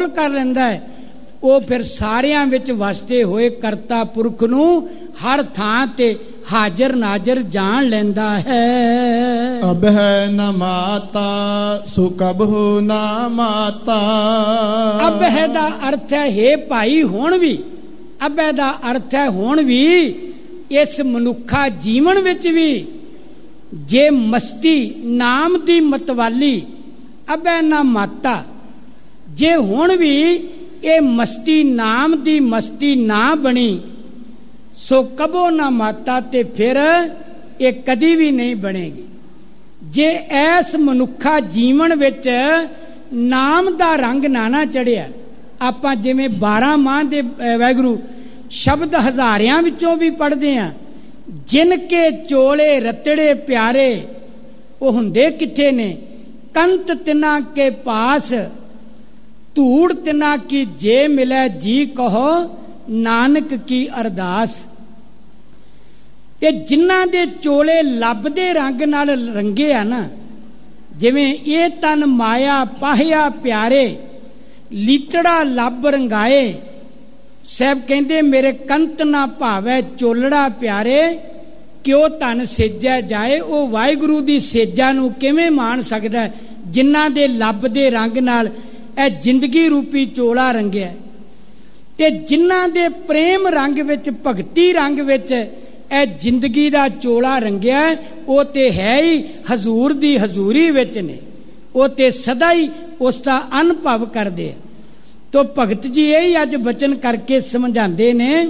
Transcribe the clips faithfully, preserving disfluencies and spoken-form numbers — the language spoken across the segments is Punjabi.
ਕੰਟਰੋਲ ਕਰ ਲੈਂਦਾ ਹੈ, ਉਹ ਫਿਰ ਸਾਰਿਆਂ ਵਿੱਚ ਵਸਦੇ ਹੋਏ ਕਰਤਾ ਪੁਰਖ ਨੂੰ ਹਰ ਥਾਂ ਤੇ ਹਾਜ਼ਰ ਨਾਜ਼ਰ ਜਾਣ ਲੈਂਦਾ ਹੈ। ਅਬ ਹੈ ਨ ਮਾਤਾ ਸੋ ਕਬਹੁ ਨਾ ਮਾਤਾ। ਅਬ ਹੈ ਦਾ ਅਰਥ ਹੈ ਹੇ ਭਾਈ ਹੁਣ ਵੀ, ਅਬ ਹੈ ਦਾ ਅਰਥ ਹੈ ਹੁਣ ਵੀ ਇਸ ਮਨੁੱਖਾ ਜੀਵਨ ਵਿੱਚ ਵੀ ਜੇ ਮਸਤੀ ਨਾਮ ਦੀ ਮਤਵਾਲੀ ਅਬ ਹੈ ਨਾ ਮਾਤਾ, ਜੇ ਹੁਣ ਵੀ ਇਹ ਮਸਤੀ ਨਾਮ ਦੀ ਮਸਤੀ ਨਾ ਬਣੀ ਸੋ ਕਬੋ ਨਾ ਮਾਤਾ, ਤੇ ਫਿਰ ਇਹ ਕਦੀ ਵੀ ਨਹੀਂ ਬਣੇਗੀ। ਜੇ ਐਸ ਮਨੁੱਖਾ ਜੀਵਨ ਵਿੱਚ ਨਾਮ ਦਾ ਰੰਗ ਨਾ ਨਾ ਚੜਿਆ, ਆਪਾਂ ਜਿਵੇਂ ਬਾਰਾਂ ਮਾਹ ਦੇ ਵਾਹਿਗੁਰੂ ਸ਼ਬਦ ਹਜ਼ਾਰਿਆਂ ਵਿੱਚੋਂ ਵੀ ਪੜ੍ਹਦੇ ਹਾਂ, ਜਿਨ ਕੇ ਚੋਲੇ ਰਤੜੇ ਪਿਆਰੇ, ਉਹ ਹੁੰਦੇ ਕਿੱਥੇ ਨੇ? ਕੰਤ ਤਿਨਾ ਕੇ ਪਾਸ ਧੂੜ ਤਿਨਾ ਕੀ ਜੇ ਮਿਲੇ ਜੀ ਕਹੋ ਨਾਨਕ ਕੀ ਅਰਦਾਸ। ਤੇ ਜਿਨ੍ਹਾਂ ਦੇ ਚੋਲੇ ਲੱਭ ਦੇ ਰੰਗ ਨਾਲ ਰੰਗੇ ਆ ਨਾ, ਜਿਵੇਂ ਇਹ ਤਨ ਮਾਇਆ ਪਾਹਿਆ ਪਿਆਰੇ ਲੀਤੜਾ ਲੱਭ ਰੰਗਾਏ, ਸਾਹਿਬ ਕਹਿੰਦੇ ਮੇਰੇ ਕੰਤ ਨਾ ਭਾਵੈ ਚੋਲੜਾ ਪਿਆਰੇ, ਕਿਉ ਧਨ ਸੇਜੈ ਜਾਏ। ਉਹ ਵਾਹਿਗੁਰੂ ਦੀ ਸੇਜਾ ਨੂੰ ਕਿਵੇਂ ਮਾਣ ਸਕਦਾ ਜਿਨ੍ਹਾਂ ਦੇ ਲੱਭ ਦੇ ਰੰਗ ਨਾਲ ਇਹ ਜ਼ਿੰਦਗੀ ਰੂਪੀ ਚੋਲਾ ਰੰਗਿਆ। ਤੇ ਜਿਨ੍ਹਾਂ ਦੇ ਪ੍ਰੇਮ ਰੰਗ ਵਿੱਚ, ਭਗਤੀ ਰੰਗ ਵਿੱਚ ਇਹ ਜ਼ਿੰਦਗੀ ਦਾ ਚੋਲਾ ਰੰਗਿਆ, ਉਹ ਤੇ ਹੈ ਹੀ ਹਜ਼ੂਰ ਦੀ ਹਜ਼ੂਰੀ ਵਿੱਚ ਨੇ, ਉਹ ਤੇ ਸਦਾ ਹੀ ਉਸ ਦਾ ਅਨੁਭਵ ਕਰਦੇ ਆ। ਤੋ ਭਗਤ ਜੀ ਇਹ ਅੱਜ ਬਚਨ ਕਰਕੇ ਸਮਝਾਉਂਦੇ ਨੇ,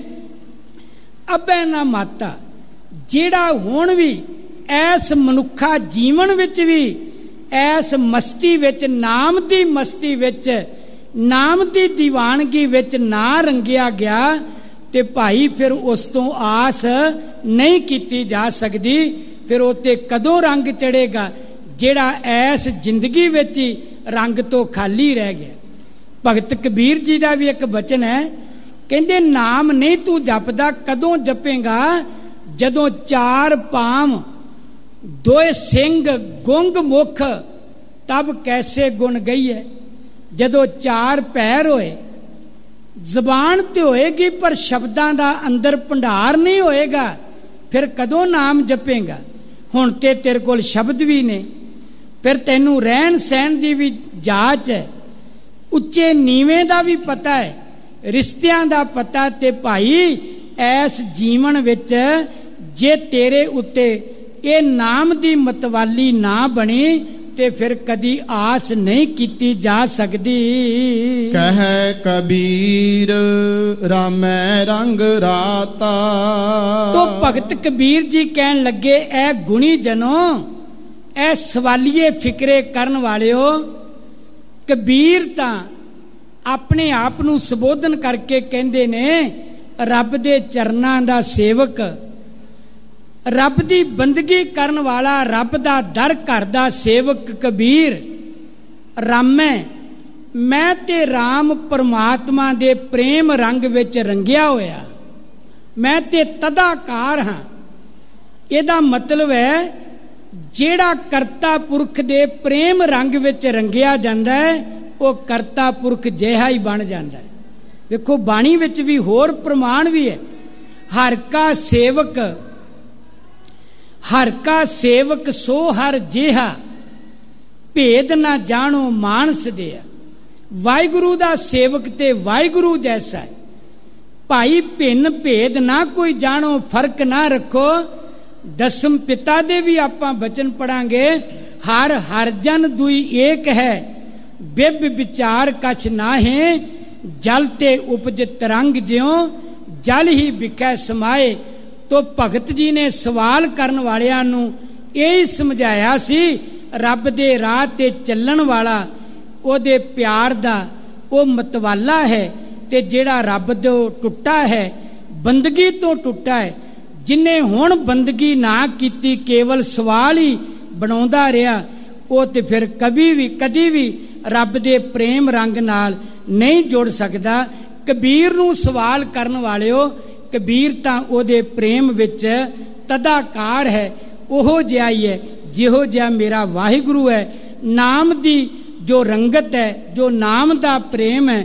ਅਬੈ ਨਾ ਮਾਤਾ, ਜਿਹੜਾ ਹੁਣ ਵੀ ਐਸ ਮਨੁੱਖਾ ਜੀਵਨ ਵਿੱਚ ਵੀ ਐਸ ਮਸਤੀ ਵਿੱਚ, ਨਾਮ ਦੀ ਮਸਤੀ ਵਿੱਚ, ਨਾਮ ਦੀ ਦੀਵਾਨਗੀ ਵਿੱਚ ਨਾ ਰੰਗਿਆ ਗਿਆ, ਤੇ ਭਾਈ ਫਿਰ ਉਸ ਤੋਂ ਆਸ ਨਹੀਂ ਕੀਤੀ ਜਾ ਸਕਦੀ। ਫਿਰ ਉਹ ਤੇ ਕਦੋਂ ਰੰਗ ਚੜੇਗਾ ਜਿਹੜਾ ਐਸ ਜ਼ਿੰਦਗੀ ਵਿੱਚ ਹੀ ਰੰਗ ਤੋਂ ਖਾਲੀ ਰਹਿ ਗਿਆ। ਭਗਤ ਕਬੀਰ ਜੀ ਦਾ ਵੀ ਇੱਕ ਬਚਨ ਹੈ, ਕਹਿੰਦੇ ਨਾਮ ਨਹੀਂ ਤੂੰ ਜਪਦਾ, ਕਦੋਂ ਜਪੇਗਾ? ਜਦੋਂ ਚਾਰ ਪਾਮ ਦੋਏ ਸਿੰਘ ਗੁੰਗ ਮੁਖ ਤਬ ਕੈਸੇ ਗੁਣ ਗਈ ਹੈ। ਜਦੋਂ ਚਾਰ ਪੈਰ ਹੋਏ, ਜ਼ਬਾਨ ਤੇ ਹੋਏਗੀ ਪਰ ਸ਼ਬਦਾਂ ਦਾ ਅੰਦਰ ਭੰਡਾਰ ਨਹੀਂ ਹੋਏਗਾ, ਫਿਰ ਕਦੋਂ ਨਾਮ ਜਪੇਗਾ? ਹੁਣ ਤੇ ਤੇਰੇ ਕੋਲ ਸ਼ਬਦ ਵੀ ਨੇ, ਫਿਰ ਤੈਨੂੰ ਰਹਿਣ ਸਹਿਣ ਦੀ ਵੀ ਜਾਂਚ ਹੈ, ਉੱਚੇ ਨੀਵੇਂ ਦਾ ਵੀ ਪਤਾ ਹੈ, ਰਿਸ਼ਤਿਆਂ ਦਾ ਪਤਾ। ਤੇ ਭਾਈ ਐਸ ਜੀਵਨ ਵਿੱਚ ਜੇ ਤੇਰੇ ਉੱਤੇ ਇਹ ਨਾਮ ਦੀ ਮਤਵਾਲੀ ਨਾ ਬਣੀ, ਤੇ ਫਿਰ ਕਦੀ ਆਸ ਨਹੀਂ ਕੀਤੀ ਜਾ ਸਕਦੀ। ਕਹਿ ਕਬੀਰ ਰਾਮੈ ਰੰਗ ਰਾਤਾ। ਤੋ ਭਗਤ ਕਬੀਰ ਜੀ ਕਹਿਣ ਲੱਗੇ, ਐ ਗੁਣੀ ਜਨੋ, ਐ ਸਵਾਲੀਏ ਫਿਕਰੇ ਕਰਨ ਵਾਲਿਓ, ਕਬੀਰ ਤਾਂ ਆਪਣੇ ਆਪ ਨੂੰ ਸੰਬੋਧਨ ਕਰਕੇ ਕਹਿੰਦੇ ਨੇ ਰੱਬ ਦੇ ਚਰਨਾਂ ਦਾ ਸੇਵਕ, ਰੱਬ ਦੀ ਬੰਦਗੀ ਕਰਨ ਵਾਲਾ, ਰੱਬ ਦਾ ਦਰ ਘਰ ਦਾ ਸੇਵਕ ਕਬੀਰ। ਰਾਮੈ, ਮੈਂ ਤੇ ਰਾਮ ਪਰਮਾਤਮਾ ਦੇ ਪ੍ਰੇਮ ਰੰਗ ਵਿੱਚ ਰੰਗਿਆ ਹੋਇਆ, ਮੈਂ ਤੇ ਤਦਾਕਾਰ ਹਾਂ। ਇਹਦਾ ਮਤਲਬ ਹੈ ਜਿਹੜਾ ਕਰਤਾ ਪੁਰਖ ਦੇ ਪ੍ਰੇਮ ਰੰਗ ਵਿੱਚ ਰੰਗਿਆ ਜਾਂਦਾ ਹੈ, ਉਹ ਕਰਤਾ ਪੁਰਖ ਜਿਹਾ ਹੀ ਬਣ ਜਾਂਦਾ ਹੈ। ਵੇਖੋ ਬਾਣੀ ਵਿੱਚ ਵੀ ਹੋਰ ਪ੍ਰਮਾਣ ਵੀ ਹੈ, ਹਰ ਕਾ ਸੇਵਕ, ਹਰ ਕਾ ਸੇਵਕ ਸੋ ਹਰ ਜਿਹਾ, ਭੇਦ ਨਾ ਜਾਣੋ ਮਾਨਸ ਦਿਆ। ਵਾਹਿਗੁਰੂ ਦਾ ਸੇਵਕ ਤੇ ਵਾਹਿਗੁਰੂ ਜੈਸਾ ਹੈ। ਭਾਈ ਭਿੰਨ ਭੇਦ ਨਾ ਕੋਈ ਜਾਣੋ, ਫਰਕ ਨਾ ਰੱਖੋ। ਦਸਮ ਪਿਤਾ ਦੇ ਵੀ ਆਪਾਂ ਬਚਨ ਪੜਾਂਗੇ, ਹਰ ਹਰ ਜਨ ਦੁਈ ਏਕ ਹੈ, ਬਿਬ ਵਿਚਾਰ ਕਛ ਨਾਹੇ, ਜਲ ਤੇ ਉਪਜ ਤਰੰਗ ਜਿਉ, ਜਲ ਹੀ ਵਿਖੈ ਸਮਾਏ। ਤੋ ਭਗਤ ਜੀ ਨੇ ਸਵਾਲ ਕਰਨ ਵਾਲਿਆਂ ਨੂੰ ਇਹ ਸਮਝਾਇਆ ਸੀ, ਰੱਬ ਦੇ ਰਾਹ ਤੇ ਚੱਲਣ ਵਾਲਾ ਉਹਦੇ ਪਿਆਰ ਦਾ ਉਹ ਮਤਵਾਲਾ ਹੈ, ਤੇ ਜਿਹੜਾ ਰੱਬ ਤੋਂ ਟੁੱਟਾ ਹੈ, ਬੰਦਗੀ ਤੋਂ ਟੁੱਟਾ ਹੈ, ਜਿਨੇ ਹੁਣ ਬੰਦਗੀ ਨਾ ਕੀਤੀ, ਕੇਵਲ ਸਵਾਲ ਹੀ ਬਣਾਉਂਦਾ ਰਿਹਾ, ਉਹ ਤੇ ਫਿਰ ਕभी ਵੀ ਕਦੀ ਵੀ ਰੱਬ ਦੇ ਪ੍ਰੇਮ ਰੰਗ ਨਾਲ ਨਹੀਂ ਜੁੜ ਸਕਦਾ। ਕਬੀਰ ਨੂੰ ਸਵਾਲ ਕਰਨ ਵਾਲਿਓ, ਕਬੀਰ ਤਾਂ ਉਹਦੇ ਪ੍ਰੇਮ ਵਿੱਚ ਤਦਾਕਾਰ ਹੈ, ਉਹੋ ਜਿਹਾ ਹੀ ਹੈ ਜਿਹੋ ਜਿਹਾ ਮੇਰਾ ਵਾਹਿਗੁਰੂ ਹੈ। ਨਾਮ ਦੀ ਜੋ ਰੰਗਤ ਹੈ, ਜੋ ਨਾਮ ਦਾ ਪ੍ਰੇਮ ਹੈ,